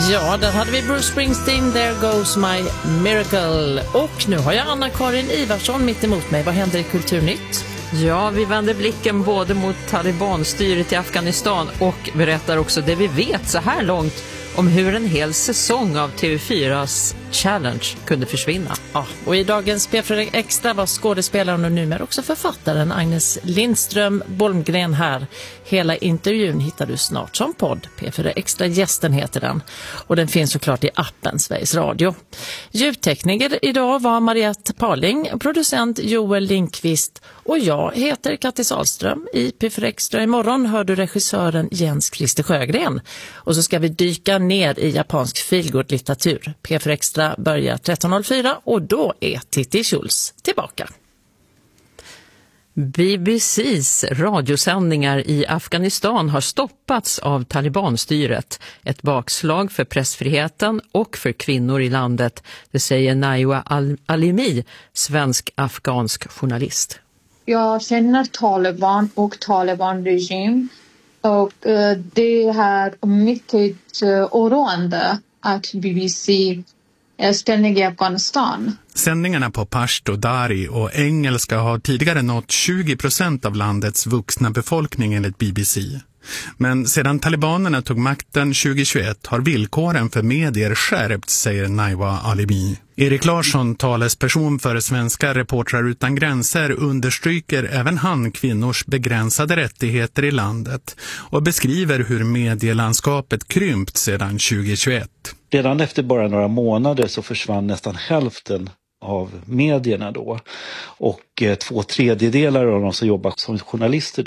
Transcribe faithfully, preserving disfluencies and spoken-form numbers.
Ja, där hade vi Bruce Springsteen, There Goes My Miracle. Och nu har jag Anna-Karin Ivarsson mitt emot mig. Vad händer i Kulturnytt? Ja, vi vänder blicken både mot Taliban-styret i Afghanistan och berättar också det vi vet så här långt om hur en hel säsong av T V fyras Challenge kunde försvinna. Ja, och i dagens P fyra Extra var skådespelaren och numera också författaren Agnes Lindström Bolmgren här. Hela intervjun hittar du snart som podd. P fyra Extra gästen heter den. Och den finns såklart i appen Sveriges Radio. Ljudtekniker idag var Mariette Parling, producent Joel Lindqvist och jag heter Kattis Salström. I P fyra Extra imorgon hör du regissören Jens Christer Sjögren. Och så ska vi dyka ner i japansk feelgood-litteratur. P fyra Extra börjar tretton noll fyra och då är Titti Schultz tillbaka. B B C:s radiosändningar i Afghanistan har stoppats av Talibanstyret. Ett bakslag för pressfriheten och för kvinnor i landet, det säger Naiwa Alimi, svensk-afghansk journalist. Jag känner Taliban och Taliban-regim och det är mycket oroande att B B C ställning i Afghanistan. Sändningarna på pashto, dari och engelska har tidigare nått tjugo procent av landets vuxna befolkning enligt B B C. Men sedan talibanerna tog makten tjugohundratjugoett har villkoren för medier skärpts, säger Naiwa Alimi. Erik Larsson, talesperson för Svenska Reportrar utan gränser, understryker även han kvinnors begränsade rättigheter i landet och beskriver hur medielandskapet krympt sedan tjugohundratjugoett. Redan efter bara några månader så försvann nästan hälften av medierna då. Och eh, två tredjedelar av de som jobbar som journalister